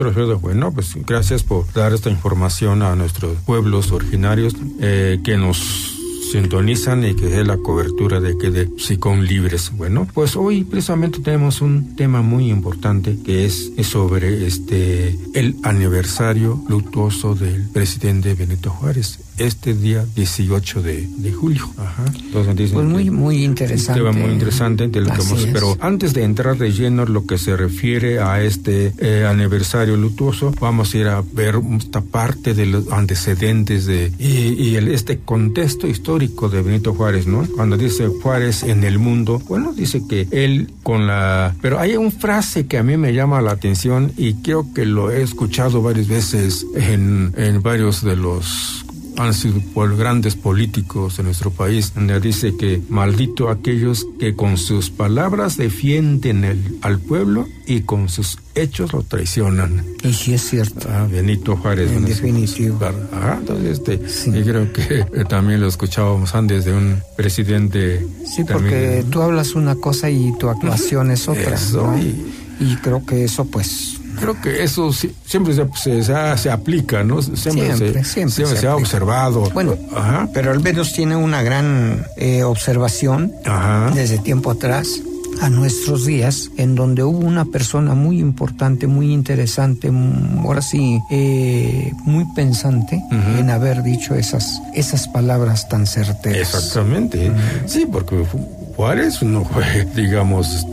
Perfecto, bueno, pues gracias por dar esta información a nuestros pueblos originarios que nos sintonizan y que es la cobertura de que de Xicón Libres. Bueno, pues hoy precisamente tenemos un tema muy importante que es sobre el aniversario luctuoso del presidente Benito Juárez, este día 18 de julio. Ajá. Entonces, pues muy interesante. Un tema muy interesante de lo que hemos, pero antes de entrar de lleno lo que se refiere a este aniversario luctuoso, vamos a ir a ver esta parte de los antecedentes y este contexto histórico de Benito Juárez, ¿no? Cuando dice Juárez en el mundo, bueno, dice que él pero hay una frase que a mí me llama la atención y creo que lo he escuchado varias veces en varios de los han sido por grandes políticos de nuestro país, donde dice que maldito aquellos que con sus palabras defienden al pueblo y con sus hechos lo traicionan. Y sí es cierto. Benito Juárez. En definitivo. Entonces sí. Y creo que también lo escuchábamos antes de un presidente. Sí, porque tú hablas una cosa y tu actuación es otra, ¿no? Y creo que eso pues... Creo que eso siempre se aplica, ¿no? Siempre se ha observado. Bueno, pero al menos tiene una gran observación desde tiempo atrás a nuestros días, en donde hubo una persona muy importante, muy interesante, ahora sí, muy pensante en haber dicho esas palabras tan certeras. Exactamente. Sí, porque Juárez no fue, digamos,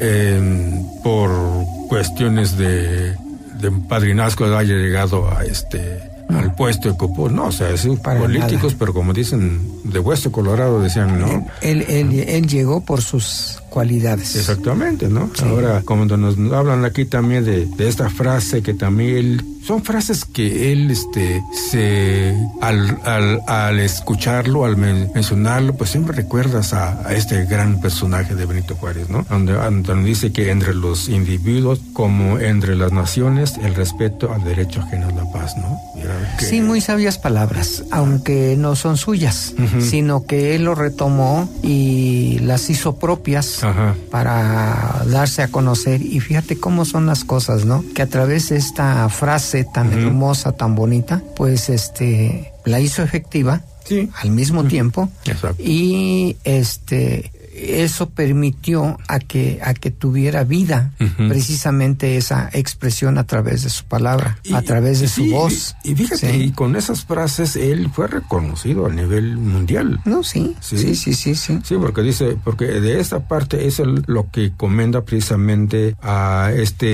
por cuestiones de padrinazgo haya llegado a al puesto de ocupó, no, o sea, es políticos, nada. Pero como dicen, de Hueso Colorado decían, ¿no? Él llegó por sus cualidades. Exactamente, ¿no? Sí. Ahora, como nos hablan aquí también de esta frase que también son frases que él, al escucharlo, al mencionarlo, pues siempre recuerdas a este gran personaje de Benito Juárez, ¿no? Donde dice que entre los individuos, como entre las naciones, el respeto al derecho ajeno es la paz, ¿no? Sí, muy sabias palabras, aunque no son suyas, sino que él lo retomó y las hizo propias para darse a conocer. Y fíjate cómo son las cosas, ¿no? Que a través de esta frase tan hermosa, tan bonita, pues la hizo efectiva al mismo tiempo. Exacto. Y eso permitió a que tuviera vida precisamente esa expresión a través de su palabra, a través de su voz. Y fíjate, y con esas frases él fue reconocido a nivel mundial. No, sí, porque de esta parte es lo que comenta precisamente a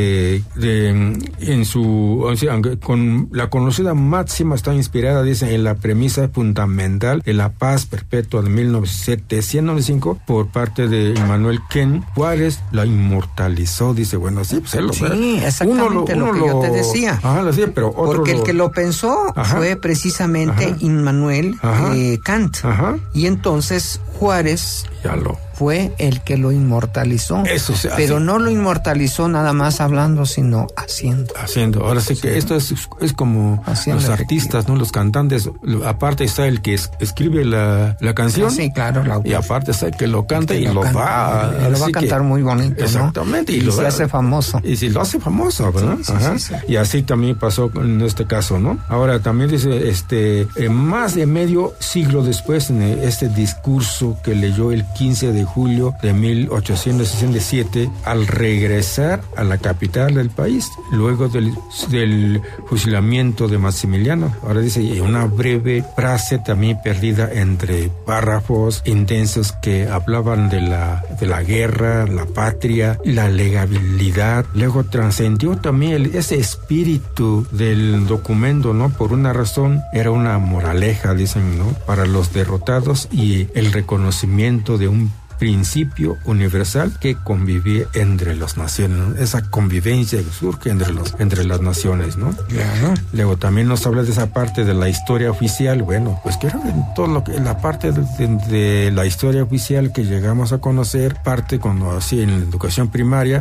aunque con la conocida máxima está inspirada, dice, en la premisa fundamental de la paz perpetua de 1795 por parte de Immanuel Kant. Juárez la inmortalizó, dice, bueno, sí, pues él lo sabe. Sí, exactamente lo que yo te decía. Pero otro porque el que lo pensó fue precisamente Immanuel Kant. Y entonces Juárez fue el que lo inmortalizó. Eso pero no lo inmortalizó nada más hablando, sino haciendo. Ahora sí que esto es como los artistas, ¿no? Los cantantes. Aparte está el que escribe la canción. Sí, claro. Y aparte está el que lo canta y lo va a cantar muy bonito, exactamente, ¿no? Y se hace famoso. Y si lo hace famoso, ¿verdad? Sí. Y así también pasó en este caso, ¿no? Ahora también dice, más de medio siglo después, en este discurso que leyó el 15 de julio de 1867, al regresar a la capital del país, luego del fusilamiento de Maximiliano. Ahora dice, una breve frase también perdida entre párrafos intensos que hablaban de la guerra, la patria, la legalidad. Luego trascendió también ese espíritu del documento, ¿no? Por una razón, era una moraleja, dicen, ¿no? Para los derrotados y el reconocimiento de un principio universal que convive entre las naciones, ¿no? Esa convivencia que surge entre las naciones, ¿no? Claro. Luego también nos habla de esa parte de la historia oficial. Bueno, pues creo que en todo lo que la parte de la historia oficial que llegamos a conocer, parte cuando así en la educación primaria,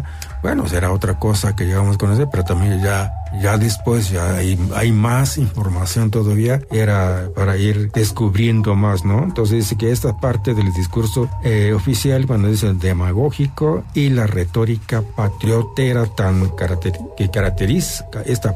bueno, será otra cosa que llegamos a conocer, pero también ya después ya hay más información todavía, era para ir descubriendo más, ¿no? Entonces dice que esta parte del discurso oficial, cuando dice demagógico y la retórica patriotera que caracteriza esta